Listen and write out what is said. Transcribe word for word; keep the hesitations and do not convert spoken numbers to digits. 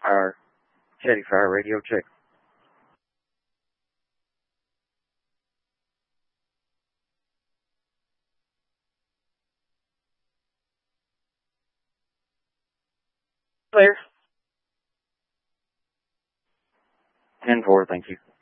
Our Chatty Fire Radio check. Clear. ten four, thank you.